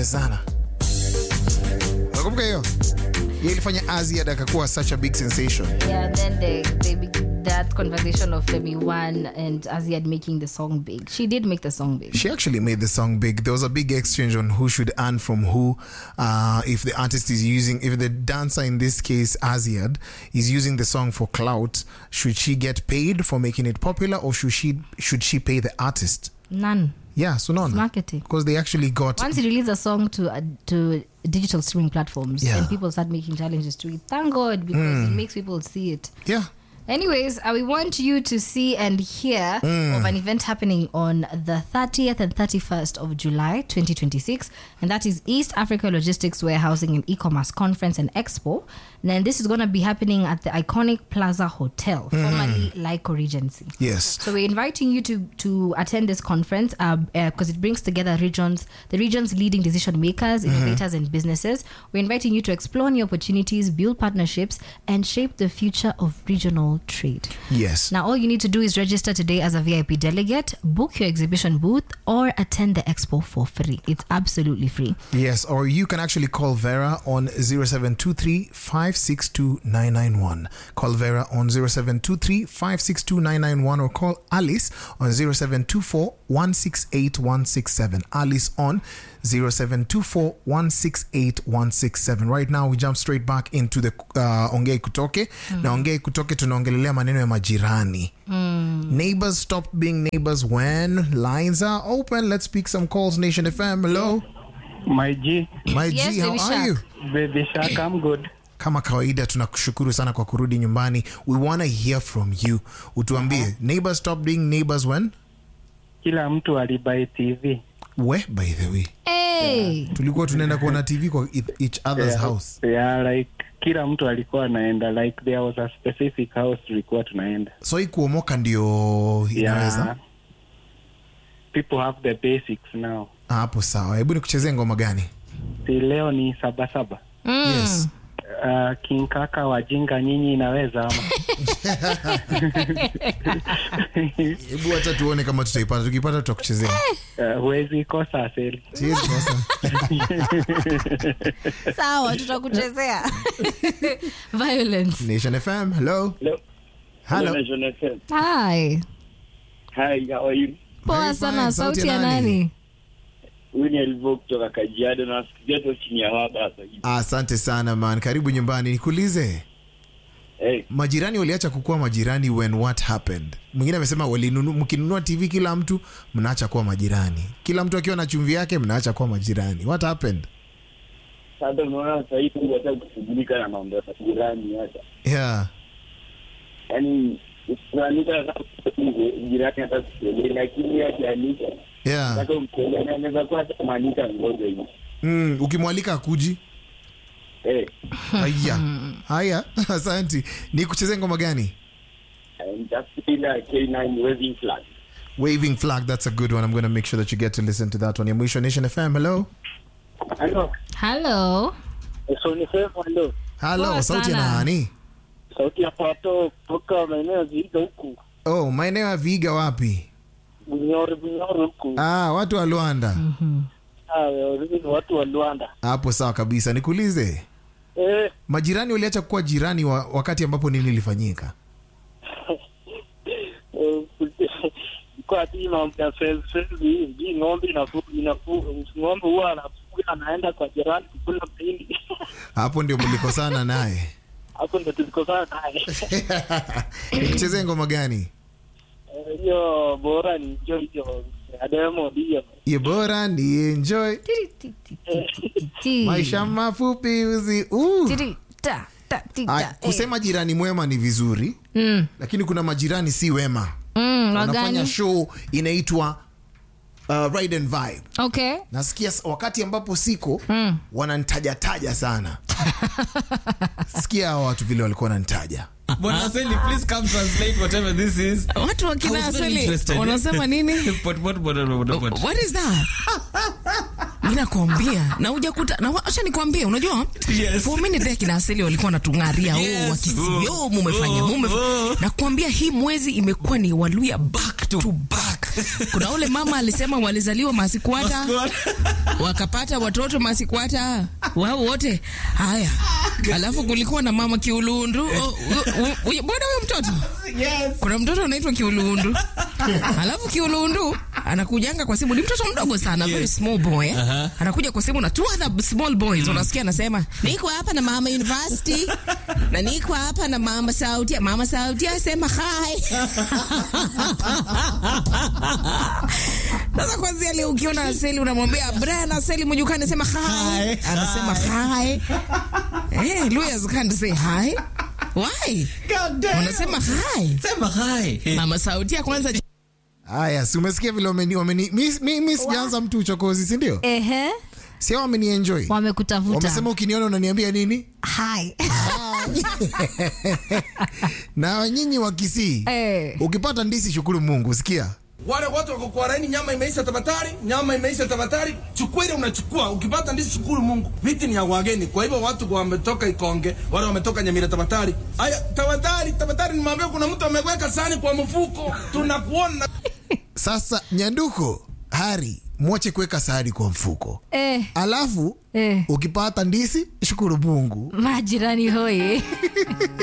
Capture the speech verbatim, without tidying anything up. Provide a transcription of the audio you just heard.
sana. Nakumbuka hiyo. Yeye ilifanya Aziad akakuwa such a big sensation. Yeah, and then they they began that conversation of Femi One and Aziad making the song big. She did make the song big. She actually made the song big. There was a big exchange on who should earn from who. Uh, if the artist is using, if the dancer, in this case Aziad, is using the song for clout, should she get paid for making it popular, or should she should she pay the artist? None. Yeah, so no, it's marketing. Because they actually got... Once you release a song to uh, to digital streaming platforms, yeah. and people start making challenges to it, thank God, because mm. it makes people see it. Yeah. Anyways, uh, we want you to see and hear mm. of an event happening on the thirtieth and thirty-first of July twenty twenty-six, and that is East Africa Logistics Warehousing and E-Commerce Conference and Expo. And then this is going to be happening at the iconic Plaza Hotel, mm. formerly Lyco Regency. Yes. So we're inviting you to to attend this conference because uh, uh, it brings together regions, the region's leading decision makers, innovators, mm-hmm. and businesses. We're inviting you to explore new opportunities, build partnerships, and shape the future of regional trade. Yes. Now, all you need to do is register today as a V I P delegate, book your exhibition booth, or attend the expo for free. It's absolutely free. Yes, or you can actually call Vera on zero seven two three, five six two, nine nine one. Call Vera on zero seven two three, five six two, nine nine one, or call Alice on zero seven two four, one six eight, one six seven. Alice on zero seven two four, one six eight, one six seven. Right now we jump straight back into the uh, Ongei Kutoke. Mm. Na Ongei Kutoke tunaongelelea maneno ya majirani. Mm. Neighbors stop being neighbors when lines are open. Let's pick some calls. Nation F M. Hello. My G. My yes, G, how Baby are Shark. you? Baby Shark, I'm good. Kama kawaida tunakushukuru sana kwa kurudi nyumbani. We want to hear from you. Utuambie, uh-huh. Neighbors stop being neighbors when? Kila mtu alibuy T V. We, by the way. Hey. Yeah. Tulikuwa tunaenda kuona T V kwa each other's yeah, house. Yeah, like kila mtu alikuwa anaenda, like there was a specific house tulikuwa tunaenda. So hii kuomoka ndio inaweza? Yeah. People have the basics now. Hapo sawa. Hebu nikuchezee ngoma gani? Si leo ni saba saba. Mm. Yes. Uh, King Kaka wajinga nyinyi inaweza ama? Hebu hata tuone kama tutaipata. Tukipata tutakuchezea. Uh, huwezi kosa asili. Siwezi kosa. Sawa, tutakuchezea. Violence. Nation F M. Hello. Hello. Hello. Nation F M. Hi. Hi, how are you? Poa sana, sauti ya nani? Wini Elvo kutoka Kajiado na nasikia tu chini ya waba hapa hivi. Asante sana man, karibu nyumbani. Nikuulize. Hey. Majirani waliacha kukua majirani when what happened? Mwingine amesema walinunua, mkinunua T V kila mtu mnaacha kuwa majirani. Kila mtu akiwa na chumvi yake mnaacha kuwa majirani. What happened? Sasa unaona sasa hivi ndio hata kushughulika na mambo ya majirani hata. Yeah. Yaani unanika jirani hata kushughulika lakini yakianika. Yeah. Sasa mkenya anaweza kuwa tamanika ngoja hivi. Mm, ukimwalika akuji. Eh. Haya. Haya, asante. Nikuchezee ngoma gani? And just feel like K nine waving flag. Waving flag, that's a good one. I'm going to make sure that you get to listen to that one. Ya mwisho Nation F M. Hello. Hello. Hello. So ni sema hello. Hello, sauti ya nani? Sauti ya Pato kutoka maeneo Viga huku. Oh, maeneo ya Viga wapi? Bunyoro Bunyoro huku. Ah, watu wa Luanda. Mhm. Ah, ni watu wa Luanda. Hapo sawa kabisa. Nikuulize. Eh. Majirani waliacha kuwa jirani wa, wakati ambapo nini ilifanyika? Kwa tima ya sezi hii ng'ombe inafuga inafuga ng'ombe huwa anafuga anaenda kwa jirani kukula mahindi. Hapo ndio mlikosana naye. Hapo ndio tulikosana naye. Nikuchezee ngoma gani? Hiyo bora ni hiyo hiyo ademo hiyo. Ye bora ni enjoy. Maisha mafupi uzi. Uh. Ta ta Ay, kusema jirani mwema ni vizuri. Mm. Lakini kuna majirani si wema. Mm, wanafanya show inaitwa uh, Ride and Vibe. Okay. Nasikia wakati ambapo siko mm. wananitaja taja sana. Sikia hao watu vile walikuwa wananitaja. Bwana Aseli, please come translate whatever this is. Watu wakina Aseli wanasema nini? What, what, what, what, what? What is that? Ninakwambia na hujakuta na acha nikwambie, unajua yes. For minute there kina Aseli walikuwa natungaria yes. Oh wakisio oh, mumefanya oh, mume oh. Nakwambia hii mwezi imekuwa ni Waluya back to, to back. Kuna ule mama alisema walizaliwa Masikwata. Wakapata watoto Masikwata. Wao wote. Haya. Alafu kulikuwa na mama Kiulundu. Bwana huyo mtoto? Yes. Kuna mtoto anaitwa Kiulundu. Alafu Kiulundu anakujanga kwa simu, ni mtoto mdogo sana, very small boy. Eh? Uh-huh. Anakuja kwa simu na two other small boys. Unasikia anasema, "Niko hapa na mama university na niko hapa na mama Sauti." Mama Sauti asema, "Hi." Sasa kwanza leo ukiona Aseli unamwambia, "Brian Aseli mjukani anasema hi." Anasema hi. Eh, Louis can't say hi. Why? God damn. Unasema hi. Sema hi. Mama Sauti ya kwanza. Haya, si umesikia vile wameni wameni mimi sijaanza mtu uchokozi, si ndio? Ehe. Sio wameni enjoy. Wamekutafuta. Wamesema ukiniona unaniambia nini? Hi. Na nyinyi wa Kisii. Eh. Ukipata ndisi shukuru Mungu, sikia. Wale watu wako kwa laini, nyama imeisha tabatari, nyama imeisha tabatari, chukua ile unachukua. Ukipata ndizi shukuru Mungu. Viti ni ya wageni. Kwa hivyo watu wametoka Ikonge, wale wametoka Nyamira tabatari. Aya, tabatari, tabatari nimwambia kuna mtu ameweka sani kwa mfuko. Tunakuona. Sasa Nyanduko, Hari, mwache kuweka sahani kwa mfuko. Eh. Alafu eh. ukipata ndisi shukuru Mungu. Majirani hoi.